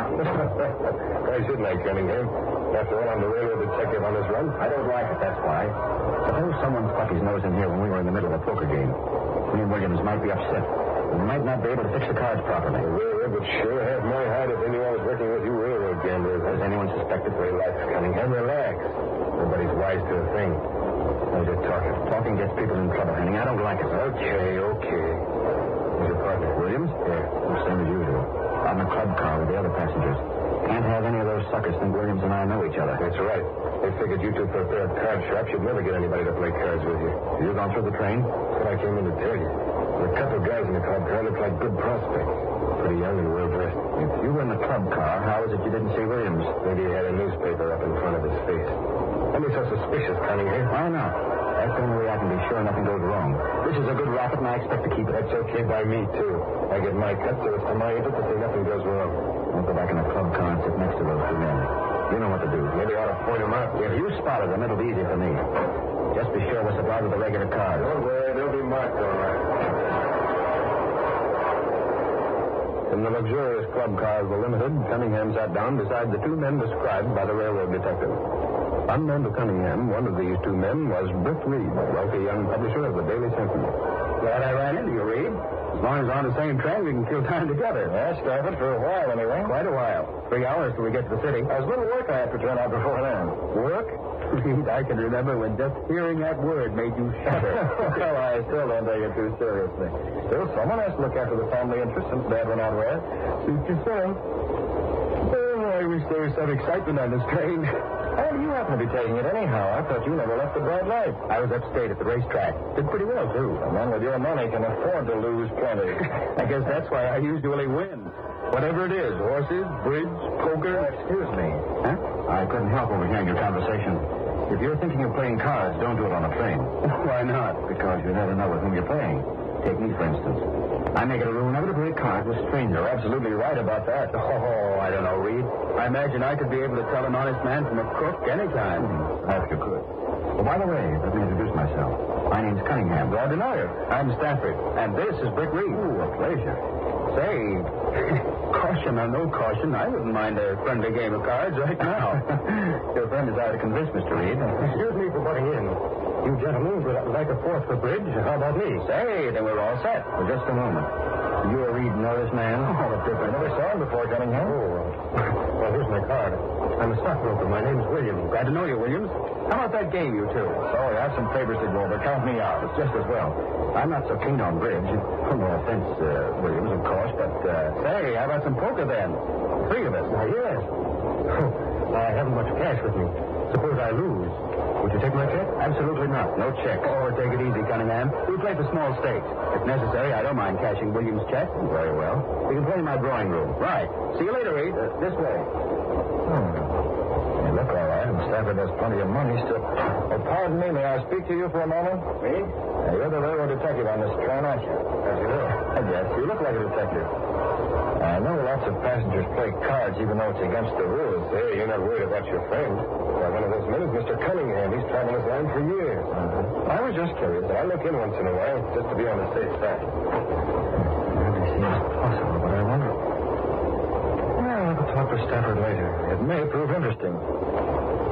Why shouldn't I, Cunningham? After all, I'm the railroad detective on this run. I don't like it, that's why. Suppose someone stuck his nose in here when we were in the middle of a poker game. Me and Williams might be upset. We might not be able to fix the cards properly. The railroad would sure have my hide if they knew I was working with you railroad gamblers. Does anyone suspect it? Relax, Cunningham, relax. Nobody's wise to a thing. How's your talking? Talking gets people in trouble, Henning. I don't like it. Okay. Who's your partner? Williams? Yeah. Same as usual. On the club car with the other passengers. Can't have any of those suckers think Williams and I know each other. That's right. They figured you two for a pair of card sharps. You'd never get anybody to play cards with you. You gone through the train? That's what I came in to tell you. There were a couple of guys in the club car looked like good prospects. Pretty young and well-dressed. If you were in the club car, how is it you didn't see Williams? Maybe he had a newspaper up in front of his face. Don't be so suspicious, Cunningham. Why not? That's the only way I can be sure nothing goes wrong. This is a good racket, and I expect to keep it. That's okay by me, too. I get my cut, so it's to my interest to say nothing goes wrong. I'll go back in the club car and sit next to those two men. You know what to do. Maybe I ought to point them out. If you spotted them, it'll be easy for me. Just be sure we're supplied with the regular cards. Don't worry, they'll be marked all right. In the luxurious club car of the Limited, Cunningham sat down beside the two men described by the railroad detective. Unknown to Cunningham, one of these two men was Britt Reed, wealthy young publisher of the Daily Sentinel. Glad I ran into you, Reed. As long as we're on the same train, we can kill time together. Yeah, Stafford, for a while anyway. Quite a while. 3 hours till we get to the city. There's little work I have to turn out before then. Work? Reed, I can remember when just hearing that word made you shudder. Well, I still don't take it too seriously. Still, someone has to look after the family interest since Dad went out west. Suit yourself. Oh, I wish there was some excitement on this train. How do you happen to be taking it anyhow? I thought you never left the bright light. I was upstate at the racetrack. Did pretty well, too. A man with your money can afford to lose plenty. I guess that's why I usually win. Whatever it is, horses, bridge, poker. Excuse me. Huh? I couldn't help overhearing your conversation. If you're thinking of playing cards, don't do it on a train. Why not? Because you never know with whom you're playing. Take me, for instance. I make it a rule never to play cards with strangers. You're absolutely right about that. Oh, I don't know, Reed. I imagine I could be able to tell an honest man from a crook anytime. If you could. Well, by the way, let me introduce myself. My name's Cunningham. Glad to know you. I'm Stafford. And this is Britt Reed. Ooh, a pleasure. Say, caution or no caution, I wouldn't mind a friendly game of cards right now. Your friend is out to convince Mr. Reed. Excuse me for butting in. You gentlemen would like a fourth for bridge. How about me? Say, then we're all set. For just a moment. You or Reed know this man? Oh, different. Never saw him before, Cunningham. Well, here's my card. I'm a stockbroker. My name's Williams. Glad to know you, Williams. How about that game, you two? Sorry, I have some favors to go over. Count me out. It's just as well. I'm not so keen on bridge. No offense, Williams, of course, but, say, how about some poker then? 3 of us. Why, yes. I haven't much cash with me. Suppose I lose. Would you take my check? Absolutely not. No checks. Oh, take it easy, Cunningham. We play for small stakes. If necessary, I don't mind cashing Williams' check. Very well. We can play in my drawing room. Right. See you later, Reed. This way. You look all right, and Stafford has plenty of money still. Oh, pardon me. May I speak to you for a moment? Me? You're the railroad detective on this train, aren't you? Yes, you do. I guess. You look like a detective. I know lots of passengers play cards even though it's against the rules. Hey, you're not worried about your friend. Why, one of those men is Mr. Cunningham. He's traveled this line for years. I was just curious. I look in once in a while just to be on the safe side. Really seems possible, but I wonder. Well, I'll talk to Stafford later. It may prove interesting.